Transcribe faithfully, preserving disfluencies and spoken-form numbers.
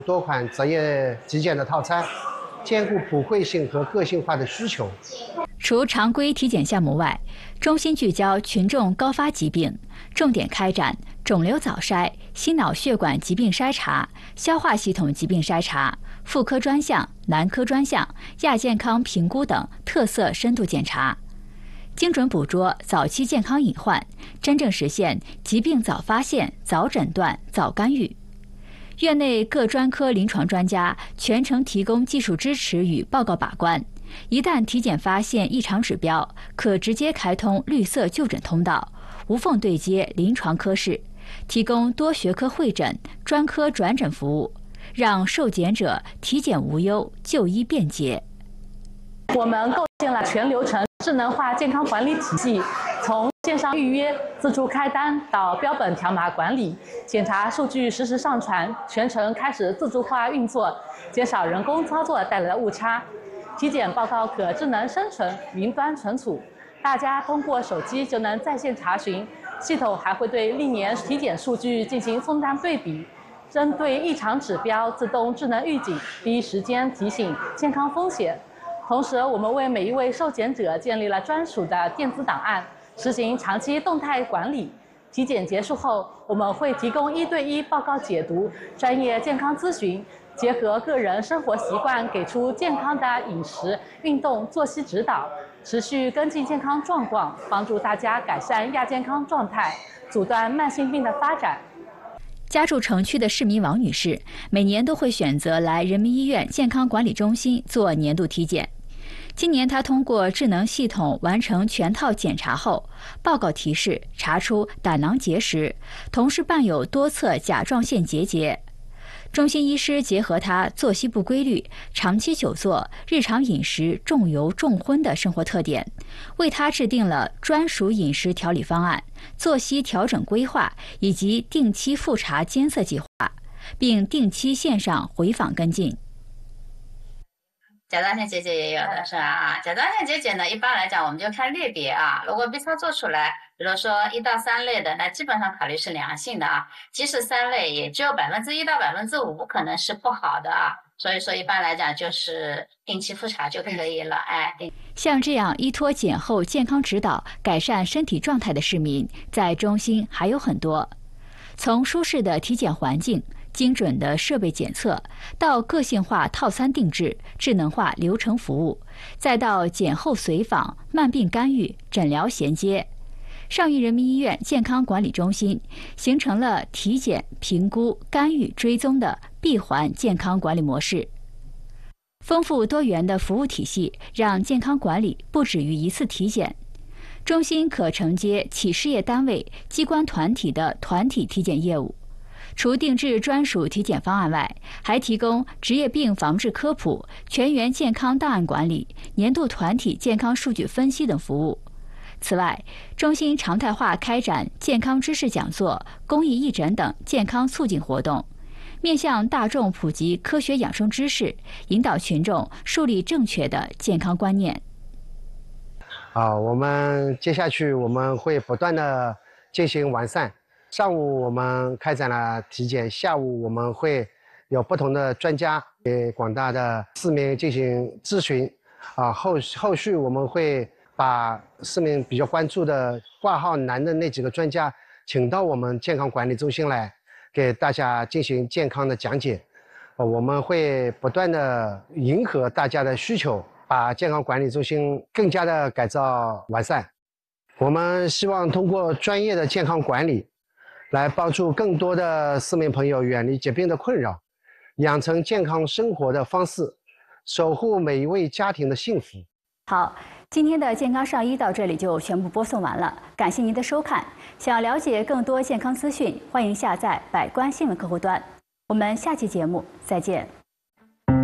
多款择业体检的套餐，兼顾普惠性和个性化的需求。 除常规体检项目外，中心聚焦群众高发疾病，重点开展肿瘤早筛、心脑血管疾病筛查、消化系统疾病筛查、妇科专项、男科专项、亚健康评估等特色深度检查，精准捕捉早期健康隐患，真正实现疾病早发现、早诊断、早干预。院内各专科临床专家全程提供技术支持与报告把关。一旦体检发现异常指标，可直接开通绿色就诊通道，无缝对接临床科室，提供多学科会诊、专科转诊服务，让受检者体检无忧，就医便捷。 我们构建了全流程智能化健康管理体系，从线上预约、自助开单到标本条码管理，检查数据实时上传，全程开始自助化运作，减少人工操作带来的误差。体检报告可智能生成、云端存储，大家通过手机就能在线查询。系统还会对历年体检数据进行纵向对比，针对异常指标自动智能预警，第一时间提醒健康风险。同时，我们为每一位受检者建立了专属的电子档案，实行长期动态管理。体检结束后，我们会提供一对一报告解读、专业健康咨询。结合个人生活习惯，给出健康的饮食、运动、作息指导，持续跟进健康状况，帮助大家改善亚健康状态，阻断慢性病的发展。 家住城区的市民王女士，每年都会选择来人民医院健康管理中心做年度体检。今年她通过智能系统完成全套检查后，报告提示查出胆囊结石，同时伴有多侧甲状腺结节。中心医师结合他作息不规律、长期久坐、日常饮食重油重荤的生活特点，为他制定了专属饮食调理方案、作息调整规划以及定期复查监测计划，并定期线上回访跟进。 甲状腺结节也有的是吧？啊，甲状腺结节呢，一般来讲我们就看类别啊。如果 B 超做出来，比如说一到三类的，那基本上考虑是良性的啊。即使三类，也只有百分之一到百分之五可能是不好的啊。所以说一般来讲就是定期复查就可以了。哎， 像这样依托检后健康指导改善身体状态的市民，在中心还有很多。从舒适的体检环境、精准的设备检测，到个性化套餐定制、智能化流程服务，再到检后随访、慢病干预、诊疗衔接，上虞人民医院健康管理中心形成了体检、评估、干预、追踪的闭环健康管理模式。丰富多元的服务体系，让健康管理不止于一次体检。中心可承接企事业单位、机关团体的团体体检业务。除定制专属体检方案外，还提供职业病防治科普、全员健康档案管理、年度团体健康数据分析等服务。此外，中心常态化开展健康知识讲座、公益义诊等健康促进活动，面向大众普及科学养生知识，引导群众树立正确的健康观念。 啊，我们接下去我们会不断的进行完善。上午我们开展了体检，下午我们会有不同的专家给广大的市民进行咨询。啊，后后续我们会把市民比较关注的挂号难的那几个专家请到我们健康管理中心来，给大家进行健康的讲解。呃，我们会不断的迎合大家的需求，把健康管理中心更加的改造完善。我们希望通过专业的健康管理，来帮助更多的市民朋友远离疾病的困扰，养成健康生活的方式，守护每一位家庭的幸福。 好，今天的健康上医到这里就全部播送完了，感谢您的收看。想了解更多健康资讯，欢迎下载百官新闻客户端。我们下期节目再见。